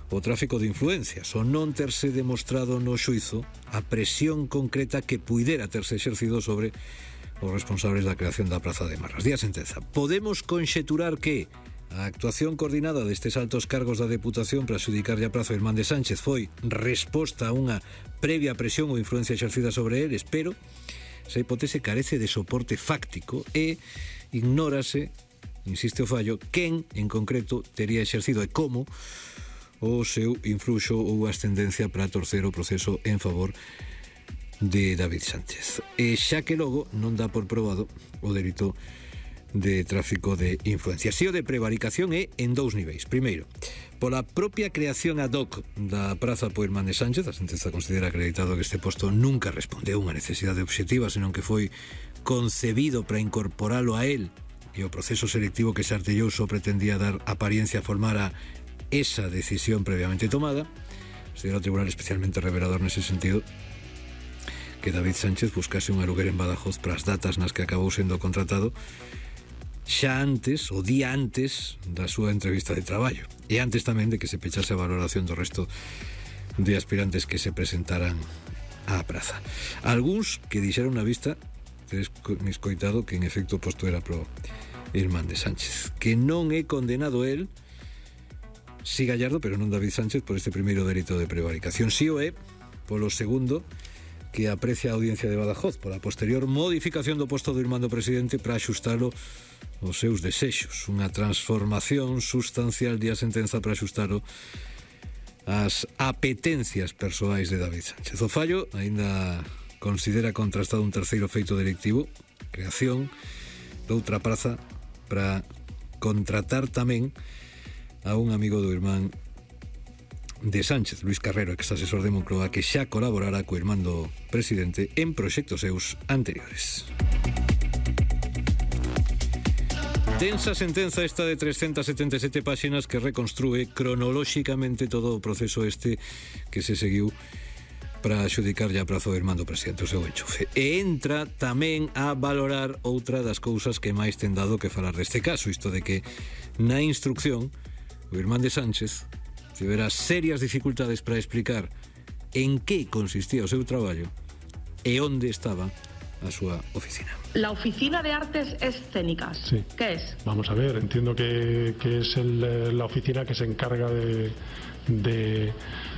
o tráfico de influencias, o non terse demostrado no xuizo a presión concreta que puidera terse exercido sobre os responsables da creación da Praza de Marras. Di a sentenza: podemos conxeturar que a actuación coordinada destes altos cargos da Deputación para adxudicarlle a praza ao irmán de Sánchez foi resposta a unha previa presión ou influencia exercida sobre eles, pero esa hipótese carece de soporte fáctico e ignórase, insiste o fallo, quen en concreto tería exercido e como o seu influxo ou ascendencia para torcer o proceso en favor de David Sánchez. E xa que logo non dá por probado o delito de tráfico de influencias. E o de prevaricación é en dous niveis. Primeiro, pola propia creación ad hoc da praza po irmán de Sánchez, a sentenza considera acreditado que este posto nunca respondeu a unha necesidade obxectiva, senón que foi concebido para incorporalo a él, e o proceso selectivo que se artellou só pretendía dar apariencia formal a esa decisión previamente tomada. Considera o tribunal especialmente revelador nese sentido que David Sánchez buscase un aluguer en Badajoz para as datas nas que acabou sendo contratado xa antes, o día antes da súa entrevista de traballo, e antes tamén de que se pechase a valoración do resto de aspirantes que se presentaran á praza. Algúns que dixeron na vista, tedes escoitado, que en efecto o posto era pro irmán de Sánchez, que non é condenado el, si Gallardo, pero non David Sánchez, por este primeiro delito de prevaricación. Si o é polo segundo, que aprecia a audiencia de Badajoz pola posterior modificación do posto do irmán do presidente para axustalo aos seus desexos, unha transformación sustancial de a sentenza para axustalo ás apetencias persoais de David Sánchez. O fallo aínda considera contrastado un terceiro feito delictivo, creación doutra praza para contratar tamén a un amigo do irmán de Sánchez, Luis Carrero, ex asesor de Moncloa, que xa colaborará co irmán do presidente en proxectos seus anteriores. Densa sentenza esta de 377 páxinas que reconstrúe cronolóxicamente todo o proceso este que se seguiu para adxudicarlle a praza do irmán do presidente, o seu enchufe. E entra tamén a valorar outra das cousas que máis ten dado que falar deste caso, isto de que na instrucción o irmán de Sánchez tivera serias dificultades para explicar en que consistía o seu traballo e onde estaba a súa oficina. La Oficina de Artes Escénicas. Sí. ¿Qué es? Vamos a ver, entiendo que es la oficina que se encarga de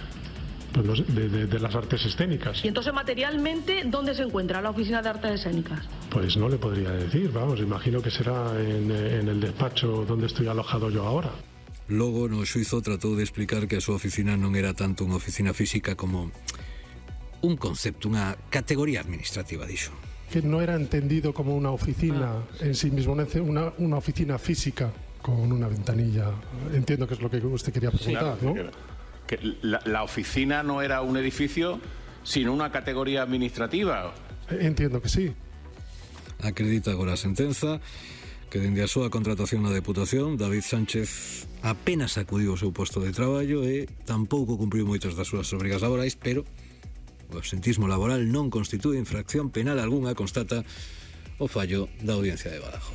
las artes escénicas. Y entonces, materialmente, ¿dónde se encuentra la Oficina de Artes Escénicas? Pues no le podría decir, vamos, imagino que será en el despacho donde estoy alojado yo ahora. Logo, no xuizo, tratou de explicar que a súa oficina non era tanto unha oficina física como un concepto, unha categoría administrativa, dixo. Que no era entendido como una oficina en sí mismo, una oficina física con una ventanilla. Entiendo que es lo que usted quería preguntar, sí, claro, ¿no? Que la oficina no era un edificio, sino una categoría administrativa. Entiendo que sí. Acredita agora a sentenza que dende a súa contratación na Deputación, David Sánchez apenas acudiu ao seu posto de traballo e tampouco cumpriu moitas das súas obrigas laborais, pero o absentismo laboral non constitúe infracción penal algunha, constata o fallo da Audiencia de Badajoz.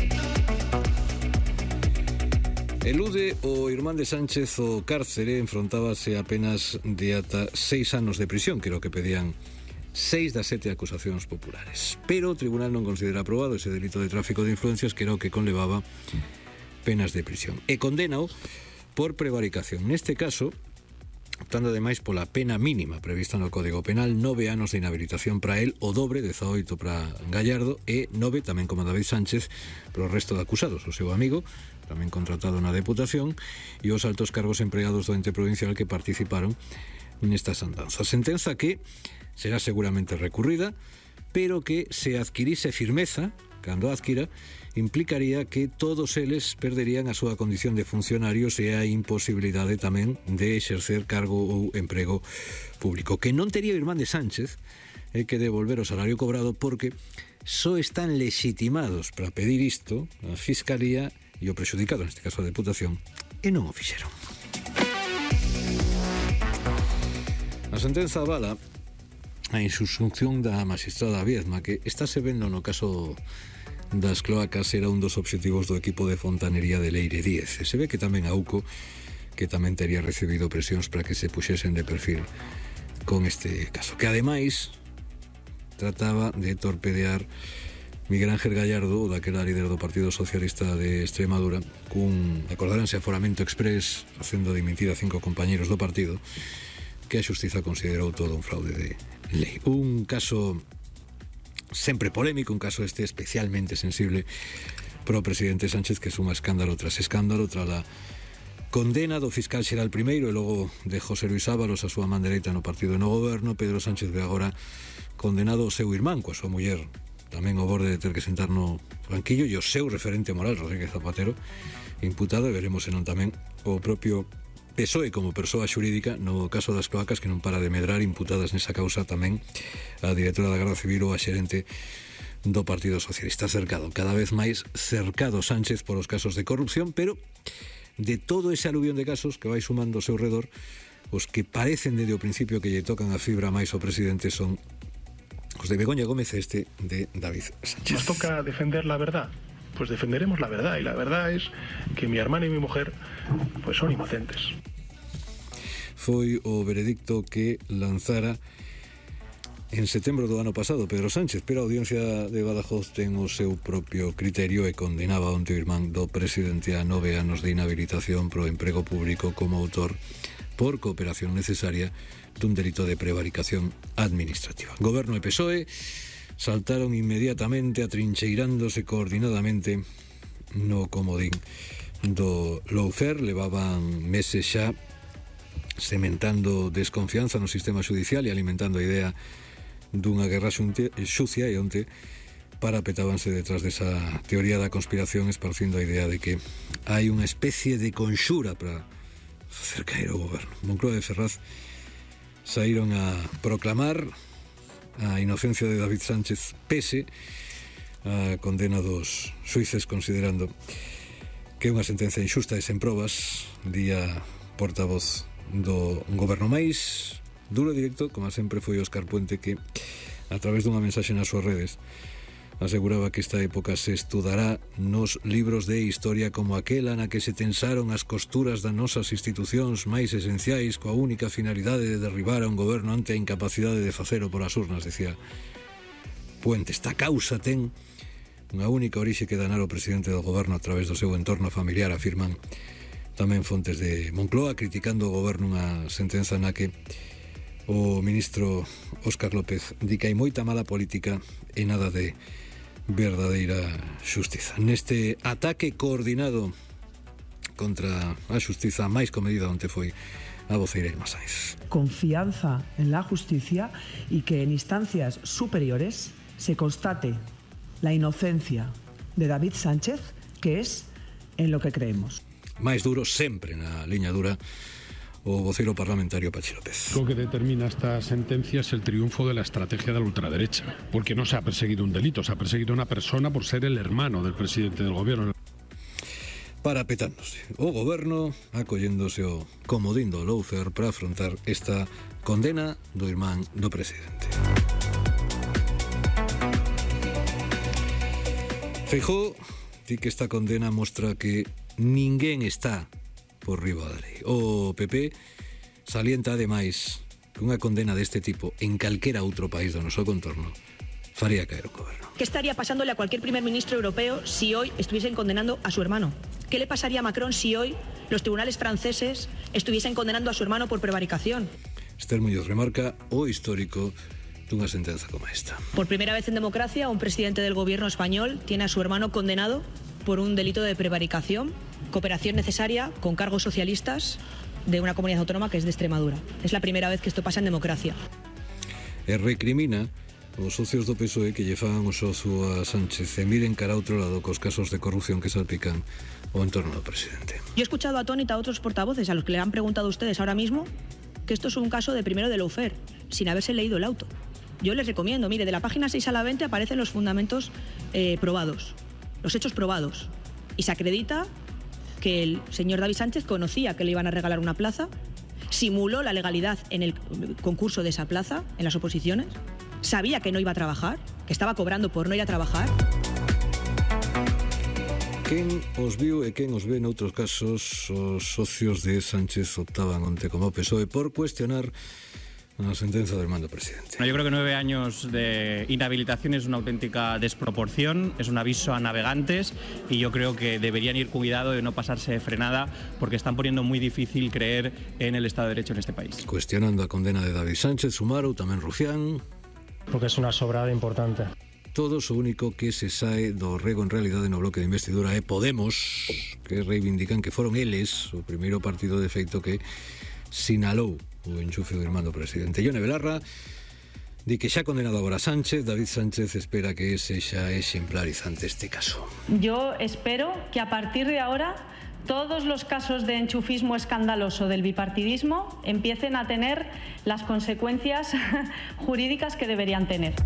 Elude o irmán de Sánchez o cárcere, enfrontábase apenas de ata 6 anos de prisión, que era o que pedían 6 das 7 acusacións populares. Pero o tribunal non considera aprobado ese delito de tráfico de influencias, que era o que conlevaba penas de prisión. E condena-o por prevaricación. Neste caso, optando ademais pola pena mínima prevista no Código Penal, 9 anos de inhabilitación para él, o dobre, 18 para Gallardo, e 9, tamén como David Sánchez, para o resto de acusados, o seu amigo, tamén contratado na Deputación, e os altos cargos empregados do ente provincial que participaron nestas andanzas. Sentenza que será seguramente recurrida, pero que se adquirise firmeza, cando adquira, implicaría que todos eles perderían a súa condición de funcionarios e a imposibilidade tamén de exercer cargo ou emprego público. Que non tería o irmán de Sánchez é que devolver o salario cobrado, porque só están legitimados para pedir isto a Fiscalía e o prexudicado, neste caso a Deputación, e non o fixeron. A sentenza avala a insunción da magistrada Viedma, que estáse vendo no caso das cloacas era un dos obxectivos do equipo de fontanería de Leire 10. E se ve que tamén a UCO que tamén tería recibido presións para que se puxesen de perfil con este caso, que ademais trataba de torpedear Miguel Ángel Gallardo, daquela líder do Partido Socialista de Extremadura, cun, acordaranse, aforamento exprés facendo dimitir a 5 compañeros do partido, que a xustiza considerou todo un fraude de lei. Un caso sempre polémico, un caso este especialmente sensible pro presidente Sánchez, que suma escándalo tras escándalo, tras a condena do fiscal xeral primeiro e logo de José Luis Ábalos, a súa man dereita no partido e no goberno. Pedro Sánchez ve agora condenado o seu irmán coa súa muller tamén ao borde de ter que sentar no banquillo, e o seu referente moral, Rodríguez Zapatero, imputado, e veremos senón tamén o propio PSOE como persoa xurídica no caso das cloacas, que non para de medrar, imputadas nesa causa tamén a directora da Garda Civil ou a xerente do Partido Socialista. Cercado, cada vez máis cercado Sánchez por os casos de corrupción, pero de todo ese aluvión de casos que vai sumando ao seu redor, os que parecen desde o principio que lle tocan a fibra máis ao presidente son os de Begoña Gómez, este de David Sánchez. Nos toca defender la verdad. Pues defenderemos la verdad, y la verdad es que mi hermana y mi mujer pues son inocentes. Foi o veredicto que lanzara en setembro do ano pasado Pedro Sánchez, pero a audiencia de Badajoz ten o seu propio criterio e condenaba onte o irmán do presidente a 9 anos de inhabilitación pro emprego público como autor por cooperación necesaria dun delito de prevaricación administrativa. Goberno e PSOE saltaron inmediatamente atrincheirándose coordinadamente no comodín do lawfare. Levaban meses xa sementando desconfianza no sistema judicial e alimentando a idea dunha guerra xucia, e onte parapetábanse detrás desa teoría da conspiración, esparcindo a idea de que hai unha especie de conxura para facer caer o goberno. Moncloa e Ferraz saíron a proclamar a inocencia de David Sánchez pese a condena dos xuíces, considerando que é unha sentencia injusta e sen probas. Día portavoz do goberno máis duro e directo, como sempre foi Óscar Puente, que a través dunha mensaxe nas súas redes aseguraba que esta época se estudará nos libros de historia como aquela na que se tensaron as costuras das nosas institucións máis esenciais coa única finalidade de derribar a un goberno ante a incapacidade de facelo polas urnas, decía Puente. Esta causa ten unha única orixe que danar o presidente do goberno a través do seu entorno familiar, afirman tamén fontes de Moncloa, criticando o goberno unha sentenza na que o ministro Óscar López di que hai moita mala política e nada de verdadeira xustiza. Neste ataque coordinado contra a xustiza, máis comedida onte foi a voceira Irma Sáenz. Confianza en la justicia y que en instancias superiores se constate la inocencia de David Sánchez, que es en lo que creemos. Máis duro, sempre na liña dura, o vocero parlamentario Pachi López. Lo que determina esta sentencia es el triunfo de la estrategia de la ultraderecha, porque no se ha perseguido un delito, se ha perseguido una persona por ser el hermano del presidente del gobierno. Parapetándose o goberno, acolléndose o comodín do lawfare para afrontar esta condena do irmán do presidente. Feijóo di que esta condena mostra que ninguén está por riba da lei. O PP salienta ademais que unha condena deste tipo en calquera outro país do noso contorno faría caer o goberno. ¿Qué estaría pasándole a cualquier primer ministro europeo si hoy estuviesen condenando a su hermano? ¿Qué le pasaría a Macron si hoy los tribunales franceses estuviesen condenando a su hermano por prevaricación? Esther Muñoz remarca o histórico dunha sentenza como esta. Por primera vez en democracia, un presidente del gobierno español tiene a su hermano condenado por un delito de prevaricación, cooperación necesaria con cargos socialistas de una comunidad autónoma que es de Extremadura. Es la primera vez que esto pasa en democracia. E recrimina os socios do PSOE que lle fagan o xozo a Sánchez e miren cara a outro lado cos casos de corrupción que salpican o entorno do presidente. Yo he escuchado a Tónita a otros portavoces a los que le han preguntado a ustedes ahora mismo que esto es un caso de primero de lawfare, sin haberse leído el auto. Yo les recomiendo, mire, de la página 6 a la 20 aparecen los fundamentos probados, los hechos probados, y se acredita que el señor David Sánchez conocía que le iban a regalar una plaza, simuló la legalidad en el concurso de esa plaza, en las oposiciones, sabía que no iba a trabajar, que estaba cobrando por no ir a trabajar. Quen os viu e quen os ve noutros casos, os socios de Sánchez optaban onte como PSOE por cuestionar a sentenza del mando presidente. Yo creo que 9 años de inhabilitación es una auténtica desproporción, es un aviso a navegantes y yo creo que deberían ir cuidado de no pasarse de frenada porque están poniendo muy difícil creer en el Estado de Derecho en este país. Cuestionando a condena de David Sánchez, Sumaro, tamén Rufián. Porque es una sobrada importante. Todos o único que se sae do rego en realidade no bloque de investidura é Podemos, que reivindican que foron eles o primeiro partido de feito que sinalou o enchufe do irmán do presidente. Ione Belarra di que xa condenado agora Sánchez, David Sánchez espera que ese xa exemplarizante este caso. Yo espero que a partir de ahora todos los casos de enchufismo escandaloso del bipartidismo empiecen a tener las consecuencias jurídicas que deberían tener.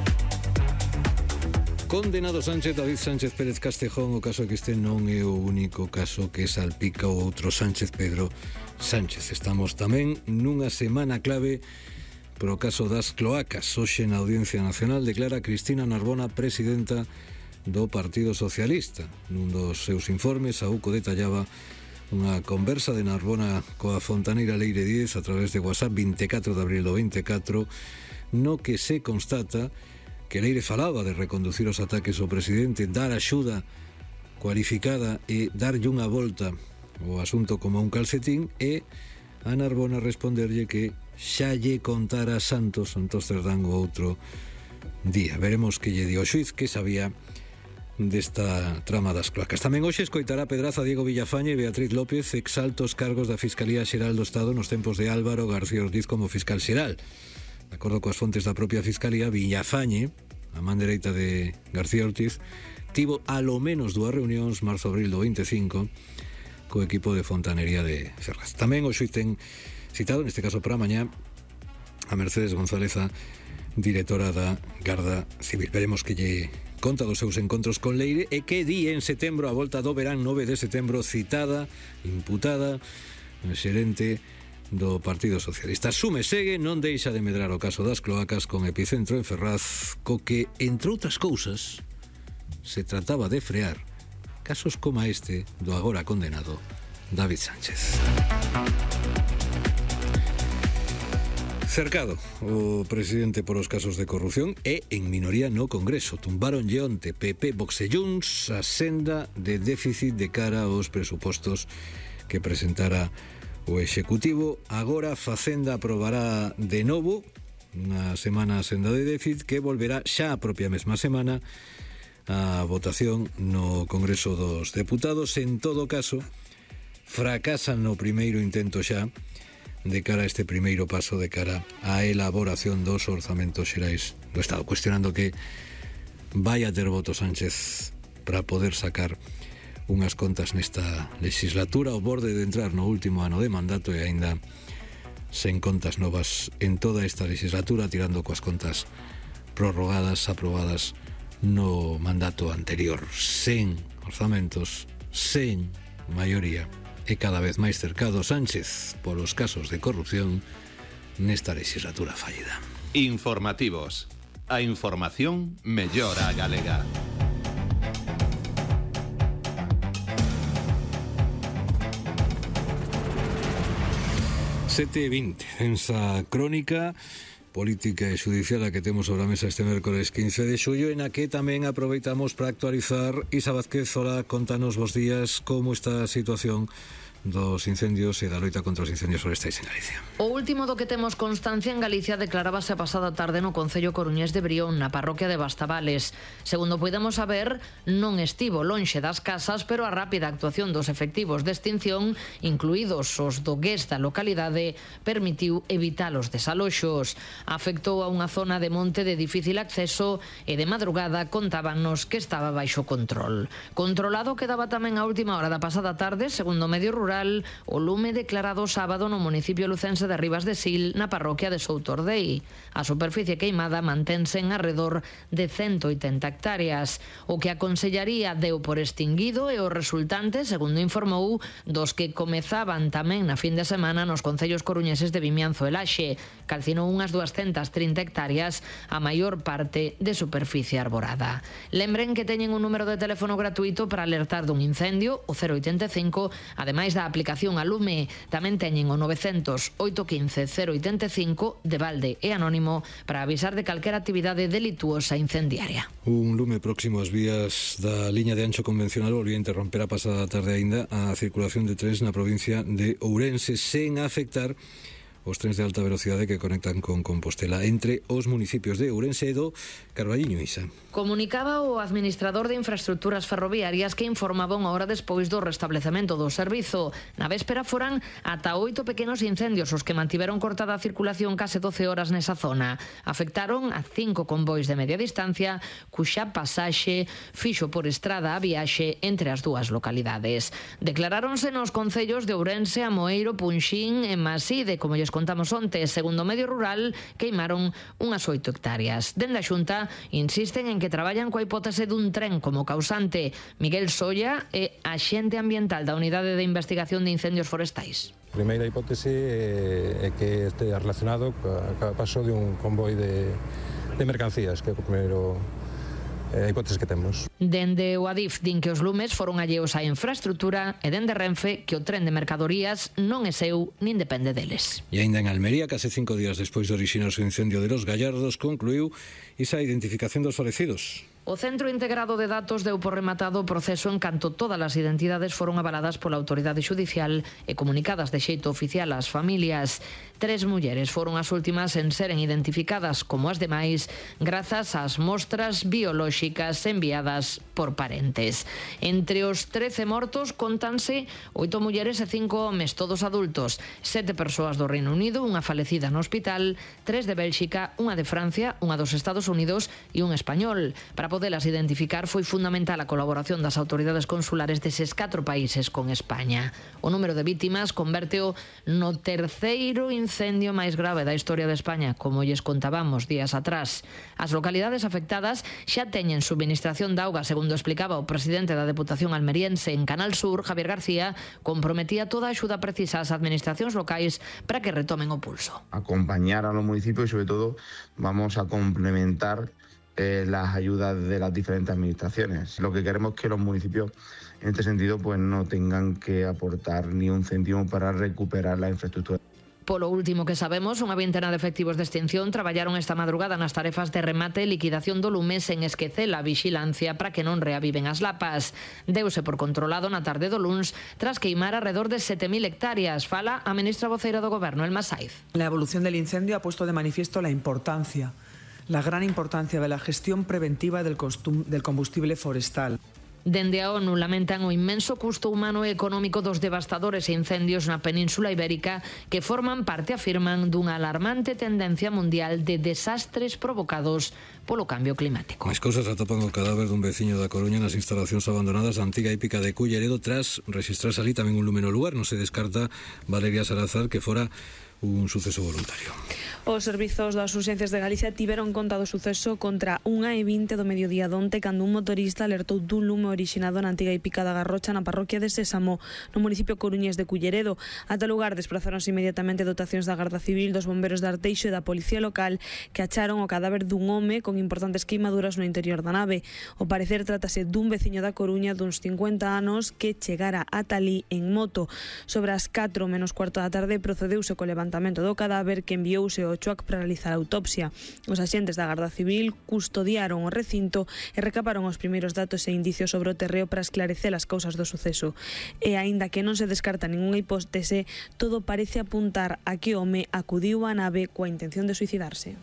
Condenado Sánchez, David Sánchez Pérez Castejón, o caso que este non é o único caso que salpica o outro Sánchez, Pedro Sánchez. Estamos tamén nunha semana clave pro caso das cloacas. Hoxe na Audiencia Nacional declara Cristina Narbona presidenta do Partido Socialista. Nun dos seus informes, a UCO detallaba unha conversa de Narbona coa fontaneira Leire Díez a través de WhatsApp 24 de abril do 24, no que se constata que Leire falaba de reconducir os ataques ao presidente, dar axuda cualificada e darlle unha volta ao asunto como un calcetín, e a Narbona responderlle que xa lle contara Santos Cerdán o outro día. Veremos que lle di o xuiz que sabía desta trama das cloacas. Tamén hoxe escoitará Pedraza Diego Villafañe e Beatriz López, exaltos cargos da Fiscalía Xeral do Estado nos tempos de Álvaro García Ortiz como fiscal xeral. De acordo coas fontes da propia Fiscalía, Villafañe, a man dereita de García Ortiz, tivo alo menos 2 reunións marzo-abril do 25 co equipo de fontanería de Ferraz. Tamén o xuiz ten citado, neste caso para mañá, a Mercedes González, a directora da Garda Civil. Veremos que lle conta dos seus encontros con Leire e que di en setembro, a volta do verán, 9 de setembro, citada, imputada, xerente do Partido Socialista. Sume segue, non deixa de medrar o caso das cloacas con epicentro en Ferraz, co que, entre outras cousas, se trataba de frear casos como este do agora condenado David Sánchez. Cercado o presidente por os casos de corrupción e en minoría no Congreso. Tumbaron onte PP, Vox e Junts a senda de déficit de cara aos presupostos que presentara o Executivo. Agora Facenda aprobará de novo unha semana a senda de déficit que volverá xa a propia mesma semana a votación no Congreso dos Deputados. En todo caso, fracasan no primeiro intento xa de cara a este primeiro paso de cara á elaboración dos orzamentos xerais do Estado, cuestionando que vai a ter voto Sánchez para poder sacar unhas contas nesta legislatura ao borde de entrar no último ano de mandato e aínda sen contas novas en toda esta legislatura, tirando coas contas prorrogadas, aprobadas no mandato anterior. Sen orzamentos, sen maioría e cada vez máis cercado Sánchez polos casos de corrupción nesta legislatura fallida. Informativos. A información mellora a galega. 7:20, censa crónica política e xudicial a que temos sobre a mesa este mércores 15 de xullo, en a que tamén aproveitamos para actualizar. Isa Vázquez, hola, contanos vos días como está a situación dos incendios e da loita contra os incendios forestais en Galicia. O último do que temos constancia en Galicia declarábase a pasada tarde no concello coruñés de Brión, na parroquia de Bastavales. Segundo podemos saber, non estivo lonxe das casas, pero a rápida actuación dos efectivos de extinción, incluídos os do GES da localidade, permitiu evitar os desaloxos. Afectou a unha zona de monte de difícil acceso e de madrugada contábanos que estaba baixo control. Controlado quedaba tamén a última hora da pasada tarde, segundo Medio Rural, rural o lume declarado sábado no municipio lucense de Ribas de Sil, na parroquia de Soutordei. A superficie queimada mantense en arredor de 180 hectáreas. O que a Consellaría deu por extinguido e o resultante, segundo informou, dos que comezaban tamén na fin de semana nos concellos coruñeses de Vimianzo e Laxe. Calcinou unhas 230 hectáreas, a maior parte de superficie arborada. Lembren que teñen un número de teléfono gratuito para alertar dun incendio, o 085, ademais da aplicación a lume. Tamén teñen o 900 815 085 de balde e anónimo para avisar de calquera actividade delituosa incendiaria. Un lume próximo ás vías da liña de ancho convencional volvía a interromper a pasada tarde aínda a circulación de trens na provincia de Ourense sen afectar os trens de alta velocidade que conectan con Compostela entre os municipios de Ourense e do Carballiño. Isa. Comunicaba o administrador de infraestructuras ferroviarias que informaba unha hora despois do restablecemento do servizo. Na véspera foran ata 8 pequenos incendios os que mantiveron cortada a circulación case 12 horas nesa zona. Afectaron a 5 convois de media distancia, cuxa pasaxe fixo por estrada a viaxe entre as dúas localidades. Declaráronse nos concellos de Ourense, Amoeiro, Punxín e Maside, como lles contamos onte. Segundo o Medio Rural, queimaron unhas 8 hectáreas. Dende a Xunta insisten en que traballan coa hipótese dun tren como causante. Miguel Solla é axente ambiental da Unidade de Investigación de Incendios Forestais. A primeira hipótese é que este relacionado co paso de un convoi de mercancías, que é o primeiro hipóteses que temos. Dende o Adif din que os lumes foron alleos á infraestructura e dende Renfe que o tren de mercadorías non é seu nin depende deles. E aínda en Almería, case 5 días despois de orixinarse o incendio de Los Gallardos, concluiu esa identificación dos falecidos. O Centro Integrado de Datos deu por rematado o proceso en canto todas as identidades foron avaladas pola autoridade xudicial e comunicadas de xeito oficial ás familias. 3 mulleres foron as últimas en seren identificadas como as demais grazas ás mostras biolóxicas enviadas por parentes. Entre os 13 mortos contanse 8 mulleres e 5 homes, todos adultos, 7 persoas do Reino Unido, unha falecida no hospital, 3 de Bélxica, unha de Francia, unha dos Estados Unidos e un español. Para podelas identificar foi fundamental a colaboración das autoridades consulares deses 4 países con España. O número de vítimas convérteo no terceiro incendio máis grave da historia de España, como lles contábamos días atrás. As localidades afectadas xa teñen subministración de auga, segundo explicaba o presidente da Deputación almeriense en Canal Sur, Javier García, comprometía toda a axuda precisa ás administracións locais para que retomen o pulso. Acompañar a los municipios y sobre todo vamos a complementar las ayudas de las diferentes administraciones. Lo que queremos es que los municipios en este sentido pues no tengan que aportar ni un céntimo para recuperar la infraestructura. Polo último que sabemos, unha vintena de efectivos de extinción traballaron esta madrugada nas tarefas de remate e liquidación do lume sen esquecer a vixilancia para que non reaviven as lapas. Deuse por controlado na tarde do luns tras queimar alrededor de 7.000 hectáreas. Fala a ministra voceira do Goberno, Elma Saiz. La evolución del incendio ha puesto de manifiesto la gran importancia de la gestión preventiva del combustible forestal. Dende a ONU lamentan o inmenso custo humano e económico dos devastadores incendios na Península Ibérica que forman parte, afirman, dunha alarmante tendencia mundial de desastres provocados polo cambio climático. As cousas atopan o cadáver dun veciño da Coruña nas instalacións abandonadas da antiga hípica de Culleredo tras registrarse ali tamén un lume no lugar. Non se descarta, Valeria Salazar, que fora un suceso voluntario. Os servizos das urxencias de Galicia tiveron conta do suceso contra 1:20 do mediodía donte cando un motorista alertou dun lume orixinado na antiga hípica da Garrocha na parroquia de Sésamo, no municipio coruñés de Culleredo. Ata o lugar desplazaronse inmediatamente dotacións da Garda Civil, dos bomberos de Arteixo e da Policía Local, que acharon o cadáver dun home con importantes queimaduras no interior da nave. Ao parecer trátase dun veciño da Coruña duns 50 anos que chegara ata ali en moto. Sobre as 4:15 da tarde procedeuse co levantamento do cadáver que enviouse ao Chuac para realizar a autopsia. Os axentes da Garda Civil custodiaron o recinto e recabaron os primeiros datos e indicios sobre o terreo para esclarecer as causas do suceso. E aínda que non se descarta ningunha hipótese, todo parece apuntar a que o home acudiu á nave coa intención de suicidarse.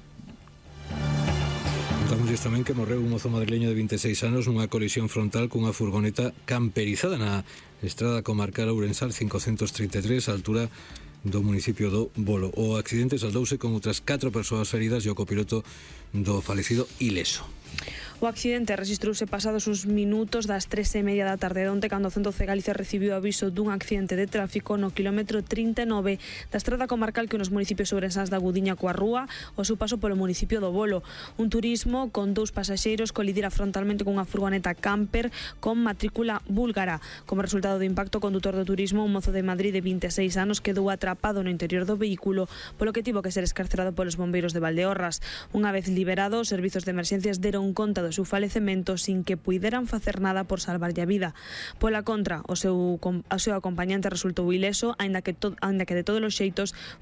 Contámosles tamén que morreu un mozo madrileño de 26 anos nunha colisión frontal cunha furgoneta camperizada na estrada comarcal ourensal 533, a altura do municipio do Bolo. O accidente saldouse con outras 4 persoas feridas e o copiloto do falecido ileso. O accidente registrouse pasados uns minutos das 3:30 da tarde de onte, cando o Centro de Galicia recibiu aviso dun accidente de tráfico no quilómetro 39 da estrada comarcal que nos municipios sobrensáns da Gudiña coa Rúa, o seu paso polo municipio do Bolo. Un turismo con 2 pasaxeiros colidira frontalmente cunha furgoneta camper con matrícula búlgara. Como resultado do impacto, o condutor do turismo, un mozo de Madrid de 26 anos, quedou atrapado no interior do vehículo, polo que tivo que ser escarcerado polos bombeiros de Valdeorras. Unha vez liberado, os servizos de emerxencias deron conta do seu falecemento sin que puideran facer nada por salvarlle a vida. Pola contra, o seu acompañante resultou ileso, aínda que de todos os xeitos